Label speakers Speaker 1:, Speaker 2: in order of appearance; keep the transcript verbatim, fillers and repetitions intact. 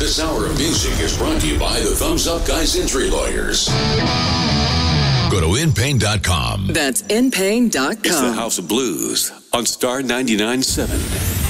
Speaker 1: This hour of music is brought to you by the Thumbs Up Guys Injury Lawyers. Go to in pain dot com.
Speaker 2: That's in pain dot com.
Speaker 3: It's the House of Blues on Star ninety-nine point seven.